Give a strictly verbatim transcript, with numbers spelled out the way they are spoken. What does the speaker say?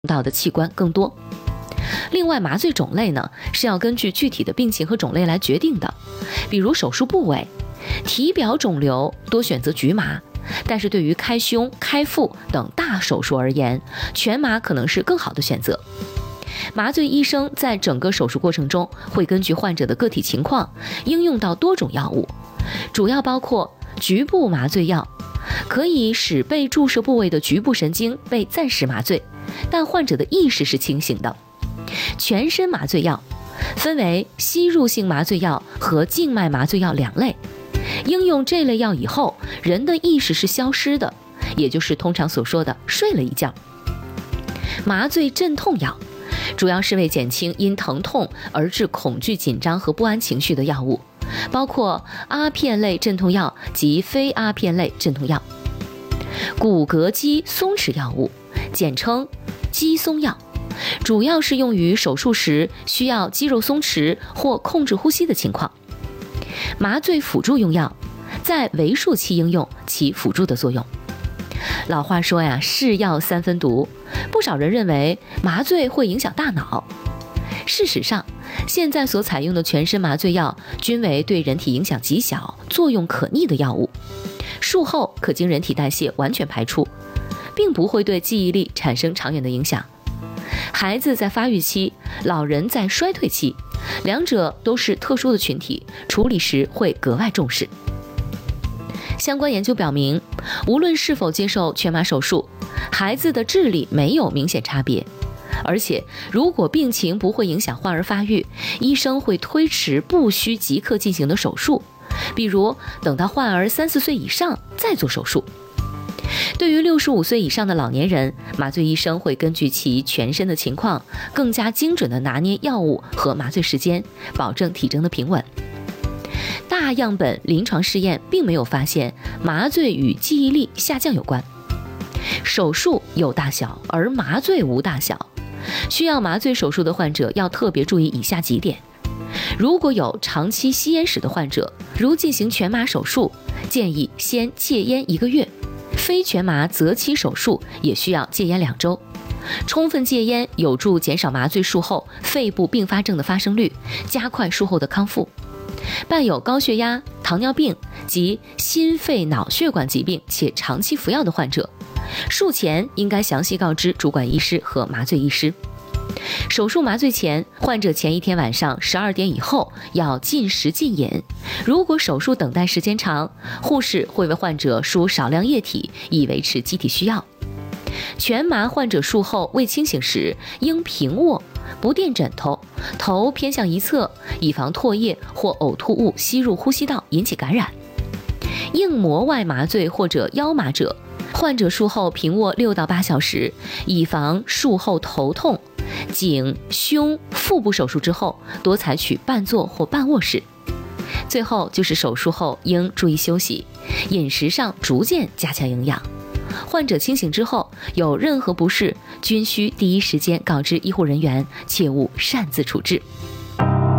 到的器官更多。另外，麻醉种类呢是要根据具体的病情和种类来决定的，比如手术部位，体表肿瘤多选择局麻，但是对于开胸、开腹等大手术而言，全麻可能是更好的选择。麻醉医生在整个手术过程中会根据患者的个体情况应用到多种药物，主要包括局部麻醉药，可以使被注射部位的局部神经被暂时麻醉，但患者的意识是清醒的；全身麻醉药分为吸入性麻醉药和静脉麻醉药两类，应用这类药以后，人的意识是消失的，也就是通常所说的睡了一觉。麻醉镇痛药主要是为减轻因疼痛而致恐惧、紧张和不安情绪的药物，包括阿片类镇痛药及非阿片类镇痛药。骨骼肌松弛药物简称肌松药，主要是用于手术时需要肌肉松弛或控制呼吸的情况。麻醉辅助用药在为数期应用起辅助的作用。老话说呀，是药三分毒，不少人认为麻醉会影响大脑。事实上，现在所采用的全身麻醉药均为对人体影响极小、作用可逆的药物，术后可经人体代谢完全排出，并不会对记忆力产生长远的影响。孩子在发育期，老人在衰退期，两者都是特殊的群体，处理时会格外重视。相关研究表明，无论是否接受全麻手术，孩子的智力没有明显差别。而且，如果病情不会影响患儿发育，医生会推迟不需即刻进行的手术，比如等到患儿三四岁以上再做手术。对于六十五岁以上的老年人，麻醉医生会根据其全身的情况，更加精准地拿捏药物和麻醉时间，保证体征的平稳。大样本临床试验并没有发现麻醉与记忆力下降有关。手术有大小，而麻醉无大小。需要麻醉手术的患者要特别注意以下几点：如果有长期吸烟史的患者，如进行全麻手术，建议先戒烟一个月；非全麻择期手术也需要戒烟两周。充分戒烟有助减少麻醉术后肺部并发症的发生率，加快术后的康复。伴有高血压、糖尿病及心肺脑血管疾病且长期服药的患者，术前应该详细告知主管医师和麻醉医师。手术麻醉前，患者前一天晚上十二点以后要禁食禁饮。如果手术等待时间长，护士会为患者输少量液体，以维持机体需要。全麻患者术后未清醒时，应平卧，不垫枕头，头偏向一侧，以防唾液或呕吐物吸入呼吸道引起感染。硬膜外麻醉或者腰麻者，患者术后平卧六到八小时，以防术后头痛。颈、胸、腹部手术之后，多采取半坐或半卧式。最后就是手术后应注意休息，饮食上逐渐加强营养。患者清醒之后，有任何不适，均需第一时间告知医护人员，切勿擅自处置。